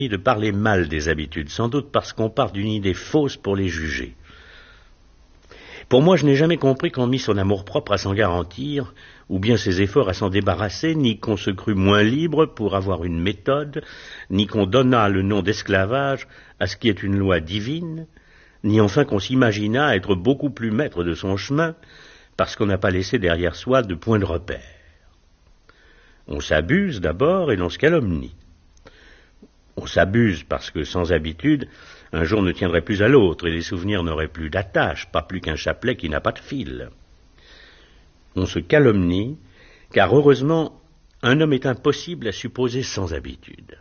de parler mal des habitudes, sans doute parce qu'on part d'une idée fausse pour les juger. Pour moi, je n'ai jamais compris qu'on mit son amour-propre à s'en garantir, ou bien ses efforts à s'en débarrasser, ni qu'on se crut moins libre pour avoir une méthode, ni qu'on donna le nom d'esclavage à ce qui est une loi divine, ni enfin qu'on s'imagina être beaucoup plus maître de son chemin, parce qu'on n'a pas laissé derrière soi de point de repère. On s'abuse d'abord et l'on se calomnie. On s'abuse parce que, sans habitude, un jour ne tiendrait plus à l'autre et les souvenirs n'auraient plus d'attache, pas plus qu'un chapelet qui n'a pas de fil. On se calomnie, car heureusement, un homme est impossible à supposer sans habitude.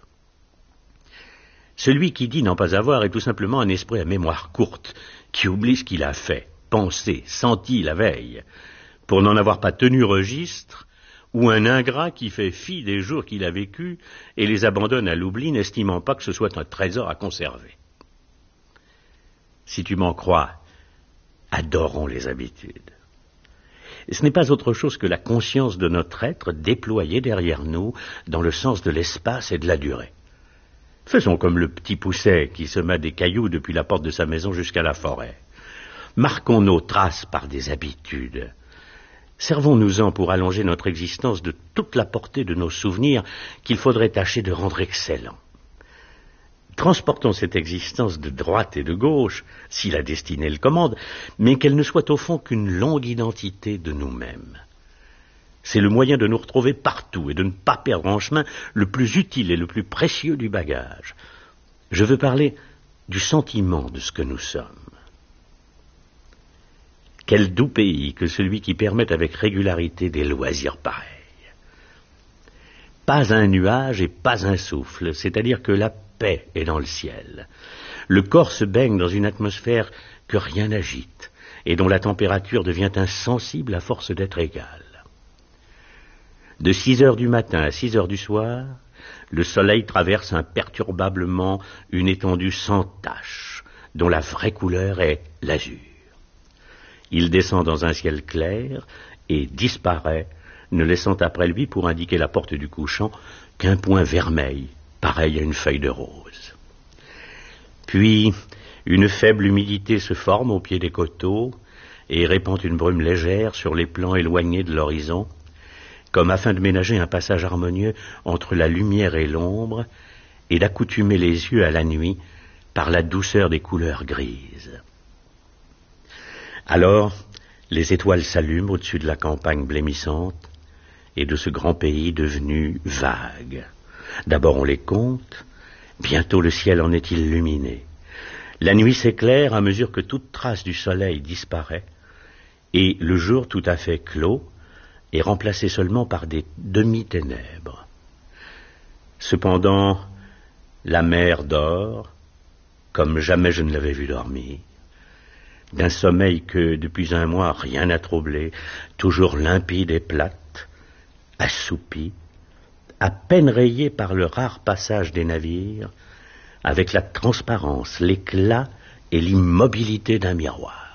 Celui qui dit n'en pas avoir est tout simplement un esprit à mémoire courte, qui oublie ce qu'il a fait, pensé, senti la veille, pour n'en avoir pas tenu registre, ou un ingrat qui fait fi des jours qu'il a vécus et les abandonne à l'oubli, n'estimant pas que ce soit un trésor à conserver. Si tu m'en crois, adorons les habitudes. Ce n'est pas autre chose que la conscience de notre être déployée derrière nous dans le sens de l'espace et de la durée. Faisons comme le petit Pousset qui sema des cailloux depuis la porte de sa maison jusqu'à la forêt. Marquons nos traces par des habitudes. Servons-nous-en pour allonger notre existence de toute la portée de nos souvenirs qu'il faudrait tâcher de rendre excellents. Transportons cette existence de droite et de gauche, si la destinée le commande, mais qu'elle ne soit au fond qu'une longue identité de nous-mêmes. C'est le moyen de nous retrouver partout et de ne pas perdre en chemin le plus utile et le plus précieux du bagage. Je veux parler du sentiment de ce que nous sommes. Quel doux pays que celui qui permet avec régularité des loisirs pareils. Pas un nuage et pas un souffle, c'est-à-dire que la paix est dans le ciel. Le corps se baigne dans une atmosphère que rien n'agite et dont la température devient insensible à force d'être égale. De 6 heures du matin à 6 heures du soir, le soleil traverse imperturbablement une étendue sans tache, dont la vraie couleur est l'azur. Il descend dans un ciel clair et disparaît, ne laissant après lui, pour indiquer la porte du couchant, qu'un point vermeil, pareil à une feuille de rose. Puis, une faible humidité se forme au pied des coteaux et répand une brume légère sur les plans éloignés de l'horizon, comme afin de ménager un passage harmonieux entre la lumière et l'ombre et d'accoutumer les yeux à la nuit par la douceur des couleurs grises. Alors, les étoiles s'allument au-dessus de la campagne blêmissante et de ce grand pays devenu vague. D'abord on les compte, bientôt le ciel en est illuminé. La nuit s'éclaire à mesure que toute trace du soleil disparaît, et le jour tout à fait clos est remplacé seulement par des demi-ténèbres. Cependant, la mer dort, comme jamais je ne l'avais vue dormir, d'un sommeil que, depuis un mois, rien n'a troublé, toujours limpide et plate, assoupie, à peine rayée par le rare passage des navires, avec la transparence, l'éclat et l'immobilité d'un miroir.